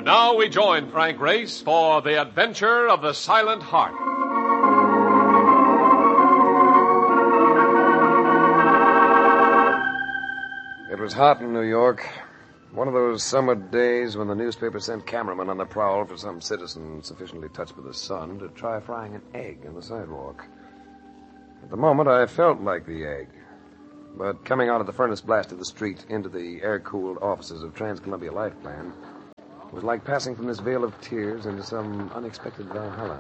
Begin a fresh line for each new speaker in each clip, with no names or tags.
And now we join Frank Race for The Adventure of the Silent Heart.
It was hot in New York. One of those summer days when the newspaper sent cameramen on the prowl for some citizen sufficiently touched with the sun to try frying an egg on the sidewalk. At the moment, I felt like the egg. But coming out of the furnace blast of the street into the air-cooled offices of Trans-Columbia Life Plan was like passing from this vale of tears into some unexpected Valhalla.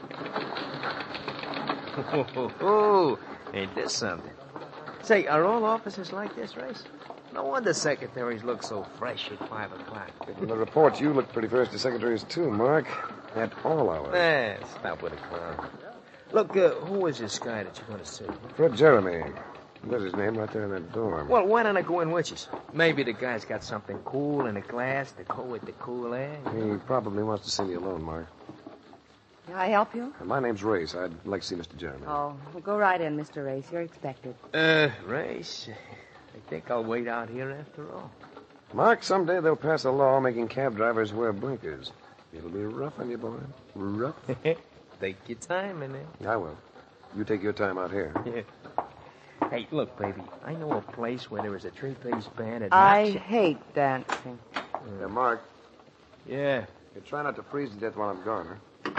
Oh, ain't this something? Say, are all offices like this, Race? No wonder secretaries look so fresh at 5 o'clock.
In the reports, you look pretty fresh to secretaries, too, Mark. At all hours.
Stop with a clown. Look, who is this guy that you're going to see?
Fred Jeremy. There's his name right there in that door.
Well, why don't I go in with you? Maybe the guy's got something cool in a glass to go with the cool air.
He probably wants to see me alone, Mark.
Can I help you?
My name's Race. I'd like to see Mr. Jeremy.
Oh, well, go right in, Mr. Race. You're expected.
Race, I think I'll wait out here after all.
Mark, someday they'll pass a law making cab drivers wear blinkers. It'll be rough on you, boy. Rough.
Take your time in it.
I will. You take your time out here.
Yeah. Hey, look, baby, I know a place where there is a three-piece band at
I hate dancing.
Mark.
Yeah.
You try not to freeze to death while I'm gone,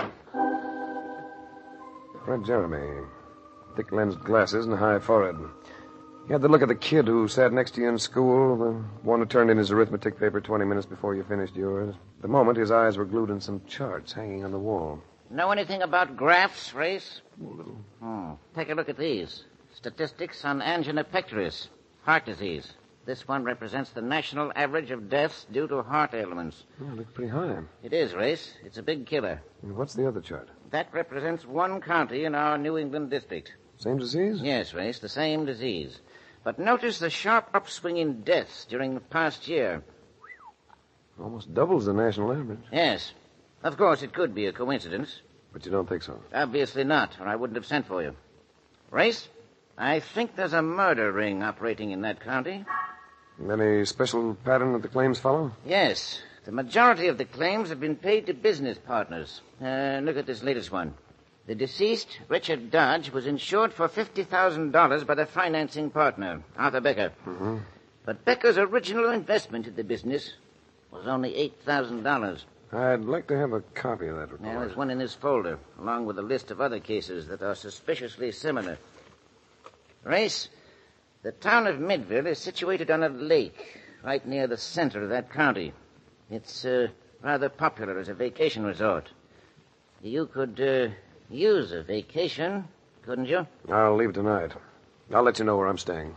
huh? Fred Jeremy. Thick-lensed glasses and a high forehead. He had the look of the kid who sat next to you in school, the one who turned in his arithmetic paper 20 minutes before you finished yours. The moment, his eyes were glued on some charts hanging on the wall.
Know anything about graphs, Race?
A little.
Take a look at these. Statistics on angina pectoris, heart disease. This one represents the national average of deaths due to heart ailments.
Oh, it looks pretty high.
It is, Race. It's a big killer.
And what's the other chart?
That represents one county in our New England district.
Same disease?
Yes, Race, the same disease. But notice the sharp upswing in deaths during the past year.
Almost doubles the national average.
Yes. Of course, it could be a coincidence.
But you don't think so?
Obviously not, or I wouldn't have sent for you. Race, I think there's a murder ring operating in that county.
Any special pattern that the claims follow?
Yes. The majority of the claims have been paid to business partners. Look at this latest one. The deceased, Richard Dodge, was insured for $50,000 by the financing partner, Arthur Becker.
Mm-hmm.
But Becker's original investment in the business was only $8,000.
I'd like to have a copy of that report.
Now, there's one in this folder, along with a list of other cases that are suspiciously similar. Race, the town of Midville is situated on a lake right near the center of that county. It's rather popular as a vacation resort. You could use a vacation, couldn't you?
I'll leave tonight. I'll let you know where I'm staying.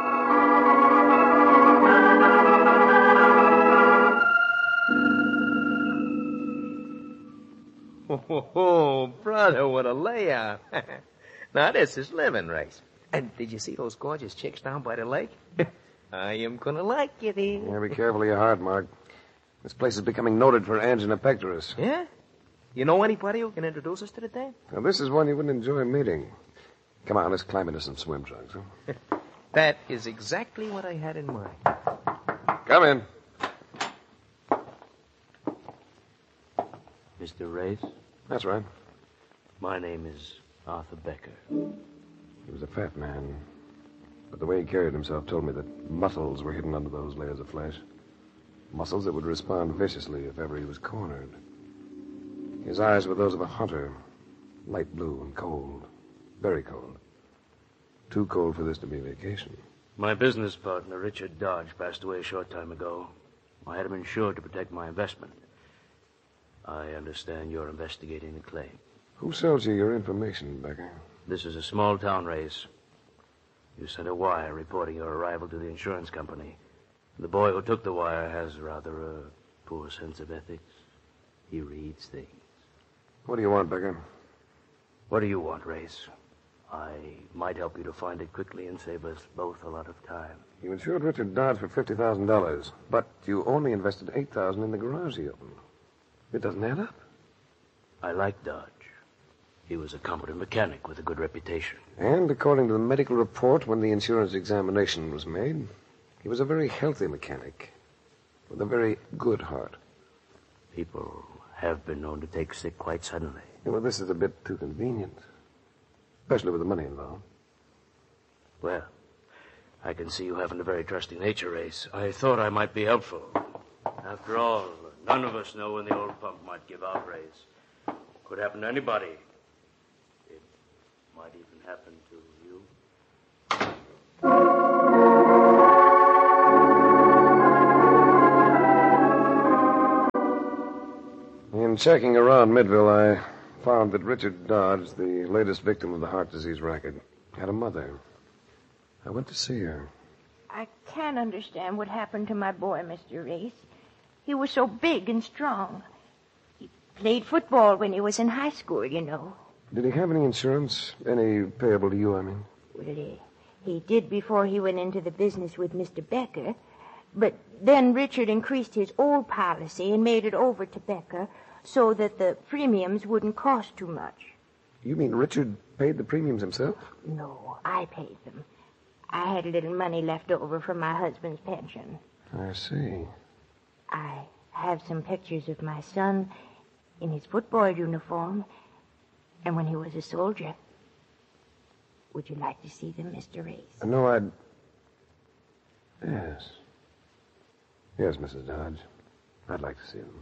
Oh, brother, what a layout. Now, this is living, Race. And did you see those gorgeous chicks down by the lake? I am going to like you there.
Yeah, be careful of your heart, Mark. This place is becoming noted for angina pectoris.
Yeah? You know anybody who can introduce us to the dame?
Now, this is one you wouldn't enjoy meeting. Come on, let's climb into some swim trunks, huh?
That is exactly what I had in mind.
Come in.
Mr. Race?
That's right.
My name is Arthur Becker.
He was a fat man. But the way he carried himself told me that muscles were hidden under those layers of flesh. Muscles that would respond viciously if ever he was cornered. His eyes were those of a hunter. Light blue and cold. Very cold. Too cold for this to be a vacation.
My business partner, Richard Dodge, passed away a short time ago. I had him insured to protect my investment. I understand you're investigating the claim.
Who sells you your information, Becker?
This is a small-town race. You sent a wire reporting your arrival to the insurance company. The boy who took the wire has rather a poor sense of ethics. He reads things.
What do you want, Becker?
What do you want, Race? I might help you to find it quickly and save us both a lot of time.
You insured Richard Dodge for $50,000, but you only invested $8,000 in the garage he opened. It doesn't add up.
I like Dodge. He was a competent mechanic with a good reputation.
And according to the medical report, when the insurance examination was made, he was a very healthy mechanic with a very good heart.
People have been known to take sick quite suddenly.
Yeah, well, this is a bit too convenient. Especially with the money involved.
Well, I can see you haven't a very trusting nature, Race. I thought I might be helpful. After all, none of us know when the old pump might give out, Race. Could happen to anybody. It might even happen to you.
In checking around Midville, I found that Richard Dodge, the latest victim of the heart disease racket, had a mother. I went to see her.
I can't understand what happened to my boy, Mr. Race. He was so big and strong. He played football when he was in high school, you know.
Did he have any insurance? Any payable to you, I mean?
Well, he did before he went into the business with Mr. Becker. But then Richard increased his old policy and made it over to Becker so that the premiums wouldn't cost too much.
You mean Richard paid the premiums himself?
No, I paid them. I had a little money left over from my husband's pension.
I see.
I have some pictures of my son in his football uniform and when he was a soldier. Would you like to see them, Mr. Race?
No, I'd... Yes. Yes, Mrs. Dodge. I'd like to see them.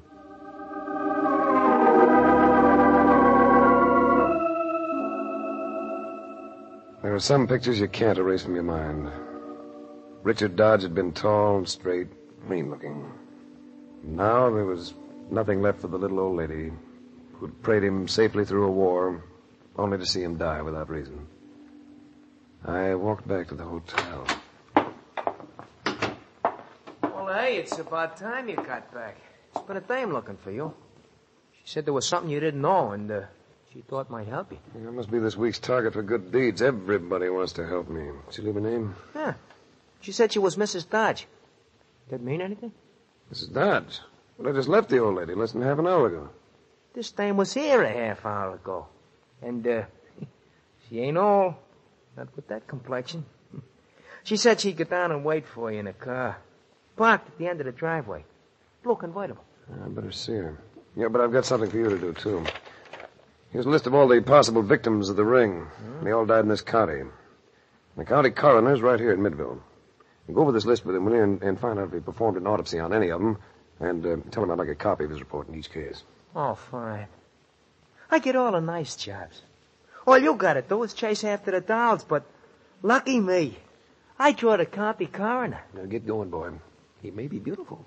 There are some pictures you can't erase from your mind. Richard Dodge had been tall and straight, mean-looking. Now there was nothing left for the little old lady who'd prayed him safely through a war, only to see him die without reason. I walked back to the hotel.
Well, hey, it's about time you got back. It's been a dame looking for you. She said there was something you didn't know, and she thought might help you.
I must be this week's target for good deeds. Everybody wants to help me. Did she leave a name?
Yeah. She said she was Mrs. Dodge. That mean anything?
Mrs. Dodge? Well, I just left the old lady less than half an hour ago.
This dame was here a half hour ago. And, she ain't old. Not with that complexion. She said she'd get down and wait for you in a car. Parked at the end of the driveway. Blue convertible.
I better see her. Yeah, but I've got something for you to do, too. Here's a list of all the possible victims of the ring. They all died in this county. The county coroner's right here at Midville. Go over this list with him, will you, and find out if he performed an autopsy on any of them, and tell him I'd like a copy of his report in each case.
Oh, fine. I get all the nice jobs. All you gotta do is chase after the dolls, but lucky me. I draw the county coroner.
Now get going, boy. He may be beautiful.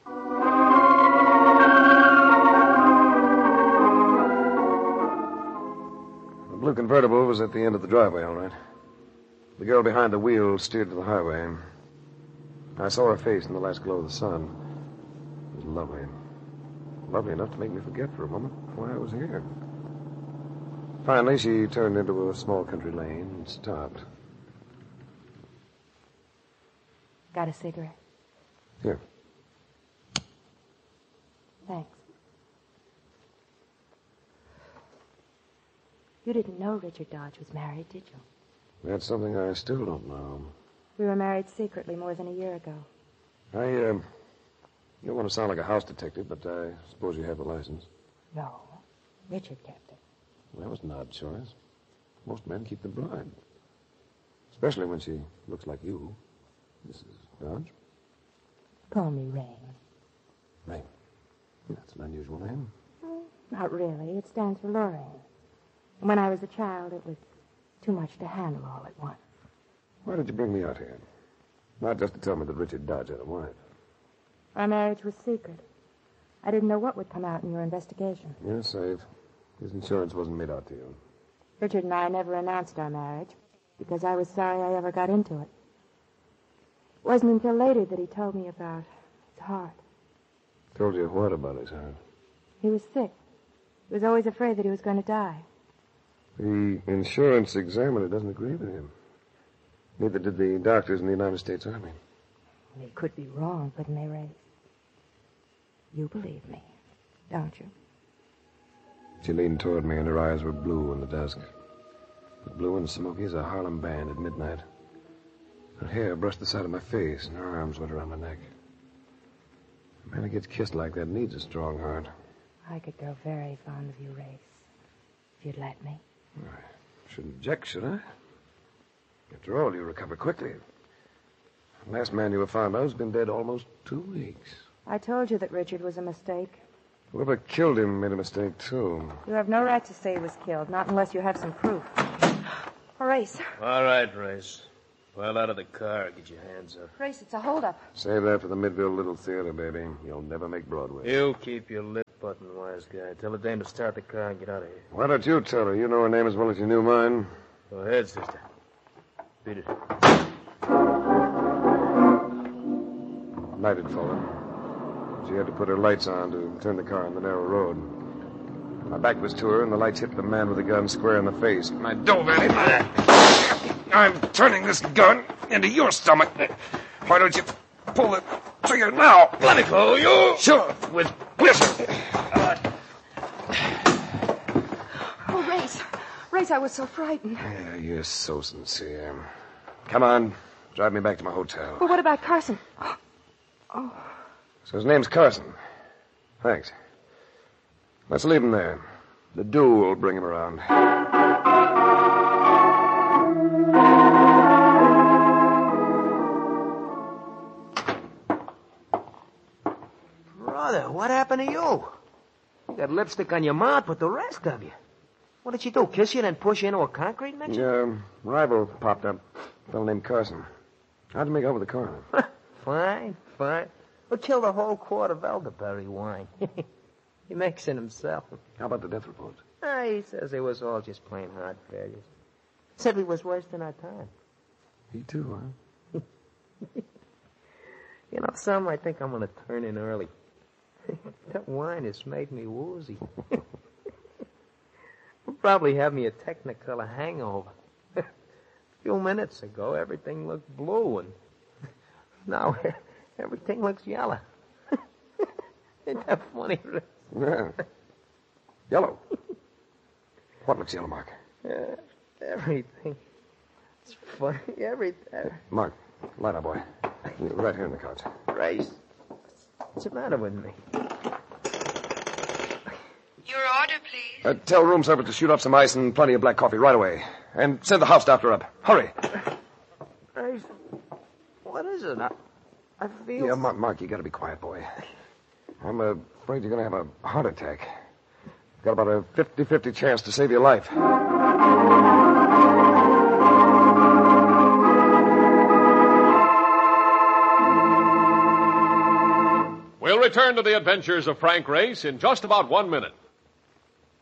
The blue convertible was at the end of the driveway, all right. The girl behind the wheel steered to the highway. I saw her face in the last glow of the sun. It was lovely. Lovely enough to make me forget for a moment why I was here. Finally, she turned into a small country lane and stopped.
Got a cigarette?
Here.
Thanks. You didn't know Richard Dodge was married, did you?
That's something I still don't know.
We were married secretly more than a year ago.
I don't want to sound like a house detective, but I suppose you have the license.
No. Richard kept it.
Well, that was an odd choice. Most men keep the bride. Especially when she looks like you, Mrs. Dodge.
Call me Rain.
Rain. That's an unusual name.
Not really. It stands for Lorraine. When I was a child, it was too much to handle all at once.
Why did you bring me out here? Not just to tell me that Richard Dodge had a wife.
Our marriage was secret. I didn't know what would come out in your investigation.
You're safe. His insurance wasn't made out to you.
Richard and I never announced our marriage because I was sorry I ever got into it. It wasn't until later that he told me about his heart.
Told you what about his heart?
He was sick. He was always afraid that he was going to die.
The insurance examiner doesn't agree with him. Neither did the doctors in the United States Army.
They could be wrong, couldn't they, Ray? You believe me, don't you?
She leaned toward me, and her eyes were blue in the dusk. As blue and smoky as a Harlem band at midnight. Her hair brushed the side of my face, and her arms went around my neck. A man who gets kissed like that needs a strong heart.
I could grow very fond of you, Race. If you'd let me.
Shouldn't object, should I? After all, you recover quickly. The last man you were found out has been dead almost 2 weeks.
I told you that Richard was a mistake.
Whoever killed him made a mistake, too.
You have no right to say he was killed, not unless you have some proof. Race.
All right, Race. Well, out of the car. Get your hands up.
Race, it's a holdup.
Save that for the Midville Little Theater, baby. You'll never make Broadway.
You keep your lip button, wise guy. Tell the dame to start the car and get out of here.
Why don't you tell her? You know her name as well as you knew mine.
Go ahead, sister. Beat it.
Night had fallen. She had to put her lights on to turn the car on the narrow road. My back was to her, and the lights hit the man with the gun square in the face. And I dove at him. I'm turning this gun into your stomach. Why don't you pull the trigger now?
Let me go, you!
Sure, with pleasure.
Oh, Race. Race, I was so frightened.
Yeah, you're so sincere. Come on, drive me back to my hotel.
Well, what about Carson?
So his name's Carson. Thanks. Let's leave him there. The dew will bring him around.
Brother, what happened to you? You got lipstick on your mouth with the rest of you. What did she do, kiss you and then push you into a concrete mix?
Rival popped up. A fellow named Carson. How'd you make out with the coroner?
Fine. We'll kill the whole quart of elderberry wine. He makes it himself.
How about the death report?
He says it was all just plain heart failures. Said we was wasting our time.
He too, huh?
You know, some I think I'm going to turn in early. That wine has made me woozy. Will probably have me a Technicolor hangover. A few minutes ago, everything looked blue, and now everything looks yellow. Ain't that funny?
Yeah. Yellow. What looks yellow, Mark?
Everything. It's funny. Everything.
Mark, light up, boy. Right here in the couch.
Race. What's the matter with me?
Your order, please.
Tell room service to shoot up some ice and plenty of black coffee right away. And send the house doctor up. Hurry.
Race. What is it? I feel...
Yeah, Mark, you gotta be quiet, boy. I'm afraid you're gonna have a heart attack. Got about a 50-50 chance to save your life.
We'll return to the adventures of Frank Race in just about 1 minute.